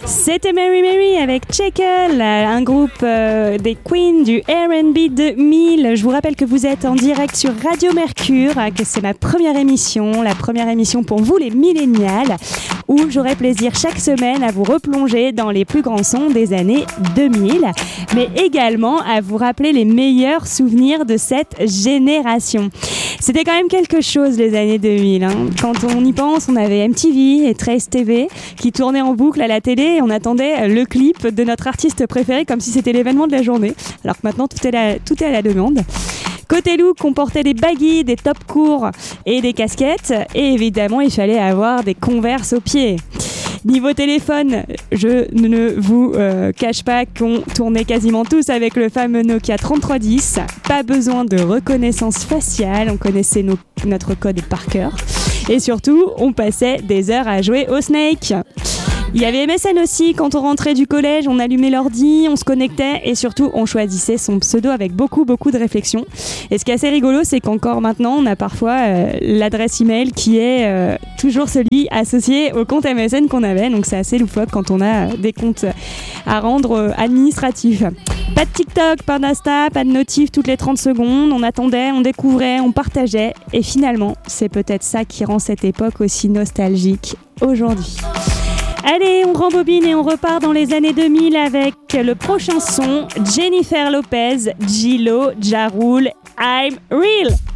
C'était Mary Mary avec Jekyll, un groupe des Queens du R&B 2000. Je vous rappelle que vous êtes en direct sur Radio Mercure, que c'est la première émission pour vous les millénials, où j'aurai plaisir chaque semaine à vous replonger dans les plus grands sons des années 2000, mais également à vous rappeler les meilleurs souvenirs de cette génération. C'était quand même quelque chose les années 2000. Hein. Quand on y pense, on avait MTV et Trace TV qui tournaient en boucle à la télé et on attendait le clip de notre artiste préféré comme si c'était l'événement de la journée. Alors que maintenant, tout est à la demande. Côté look, on portait des baggies, des tops courts et des casquettes. Et évidemment, il fallait avoir des Converse aux pieds. Niveau téléphone, je ne vous cache pas qu'on tournait quasiment tous avec le fameux Nokia 3310. Pas besoin de reconnaissance faciale, on connaissait notre code par cœur. Et surtout, on passait des heures à jouer au Snake. Il y avait MSN aussi, quand on rentrait du collège, on allumait l'ordi, on se connectait et surtout on choisissait son pseudo avec beaucoup de réflexion. Et ce qui est assez rigolo, c'est qu'encore maintenant, on a parfois l'adresse email qui est toujours celui associé au compte MSN qu'on avait. Donc c'est assez loufoque quand on a des comptes à rendre administratifs. Pas de TikTok, pas d'Insta, pas de notif toutes les 30 secondes. On attendait, on découvrait, on partageait. Et finalement, c'est peut-être ça qui rend cette époque aussi nostalgique aujourd'hui. Allez, on rembobine et on repart dans les années 2000 avec le prochain son, Jennifer Lopez, J-Lo, Ja Rule, I'm Real.